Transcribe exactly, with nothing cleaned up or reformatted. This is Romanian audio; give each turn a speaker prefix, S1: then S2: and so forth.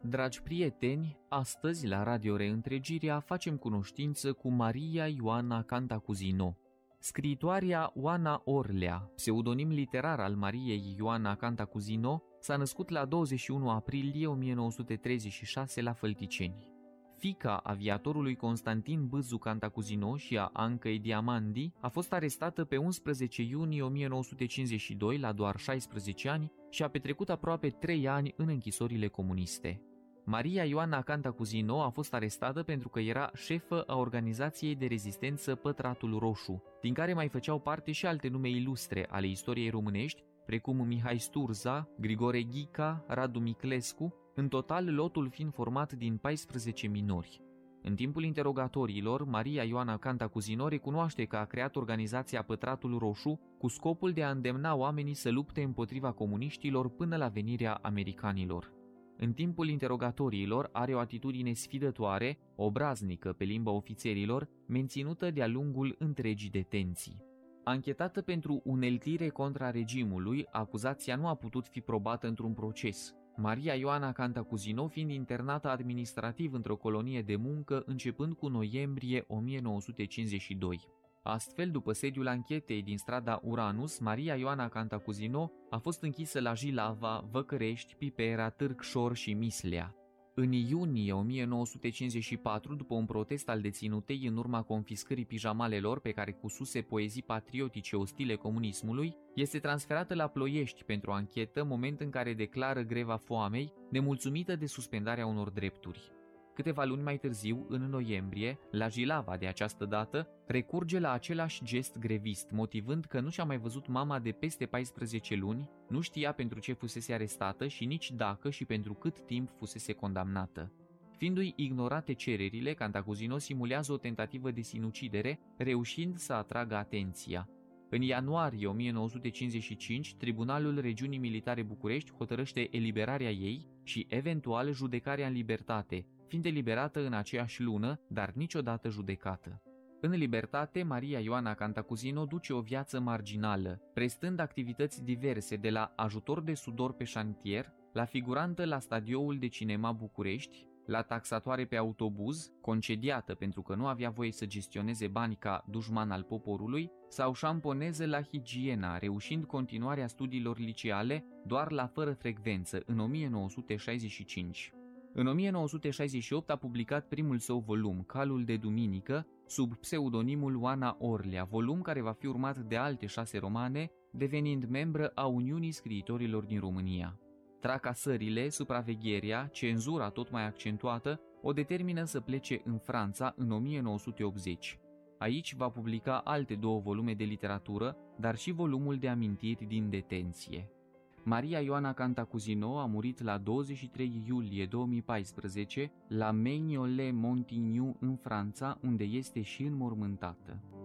S1: Dragi prieteni, astăzi la Radio Reîntregirea facem cunoștință cu Maria Ioana Cantacuzino. Scriitoarea Oana Orlea, pseudonim literar al Mariei Ioana Cantacuzino, s-a născut la douăzeci și unu aprilie o mie nouă sute treizeci și șase la Fălticeni. Fiica aviatorului Constantin Bâzu Cantacuzino și a Ancăi Diamandi a fost arestată pe unsprezece iunie o mie nouă sute cincizeci și doi la doar șaisprezece ani și a petrecut aproape trei ani în închisorile comuniste. Maria Ioana Cantacuzino a fost arestată pentru că era șefă a organizației de rezistență Pătratul Roșu, din care mai făceau parte și alte nume ilustre ale istoriei românești, precum Mihai Sturza, Grigore Ghica, Radu Miclescu, în total lotul fiind format din paisprezece minori. În timpul interogatoriilor, Maria Ioana Cantacuzino recunoaște că a creat organizația Pătratul Roșu cu scopul de a îndemna oamenii să lupte împotriva comuniștilor până la venirea americanilor. În timpul interogatoriilor are o atitudine sfidătoare, obraznică pe limba ofițerilor, menținută de-a lungul întregii detenții. Anchetată pentru uneltire contra regimului, acuzația nu a putut fi probată într-un proces, Maria Ioana Cantacuzino fiind internată administrativ într-o colonie de muncă începând cu noiembrie o mie nouă sute cincizeci și doi. Astfel, după sediul anchetei din strada Uranus, Maria Ioana Cantacuzino a fost închisă la Jilava, Văcărești, Pipera, Târgșor și Mislea. În iunie o mie nouă sute cincizeci și patru, după un protest al deținutei în urma confiscării pijamalelor pe care cususe poezii patriotice ostile comunismului, este transferată la Ploiești pentru anchetă, moment în care declară greva foamei, nemulțumită de suspendarea unor drepturi. Câteva luni mai târziu, în noiembrie, la Jilava de această dată, recurge la același gest grevist, motivând că nu și-a mai văzut mama de peste paisprezece luni, nu știa pentru ce fusese arestată și nici dacă și pentru cât timp fusese condamnată. Fiindu-i ignorate cererile, Cantacuzino simulează o tentativă de sinucidere, reușind să atragă atenția. În ianuarie o mie nouă sute cincizeci și cinci, Tribunalul Regiunii Militare București hotărăște eliberarea ei și, eventual, judecarea în libertate, fiind eliberată în aceeași lună, dar niciodată judecată. În libertate, Maria Ioana Cantacuzino duce o viață marginală, prestând activități diverse de la ajutor de sudor pe șantier, la figurantă la Studioul de Cinema București, la taxatoare pe autobuz, concediată pentru că nu avea voie să gestioneze bani ca dușman al poporului, sau șamponeză la Higiena, reușind continuarea studiilor liceale doar la fără frecvență în o mie nouă sute șaizeci și cinci. În o mie nouă sute șaizeci și opt a publicat primul său volum, Calul de Duminică, sub pseudonimul Oana Orlea, volum care va fi urmat de alte șase romane, devenind membră a Uniunii Scriitorilor din România. Tracasările, supravegherea, cenzura tot mai accentuată, o determină să plece în Franța în o mie nouă sute optzeci. Aici va publica alte două volume de literatură, dar și volumul de amintiri din detenție. Maria Ioana Cantacuzino a murit la douăzeci și trei iulie două mii paisprezece la Maignolet-Montigny în Franța, unde este și înmormântată.